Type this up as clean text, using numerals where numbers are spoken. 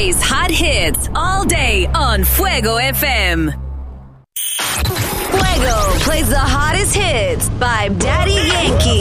plays hot hits all day on Fuego FM. Fuego plays the hottest hits by Daddy Yankee.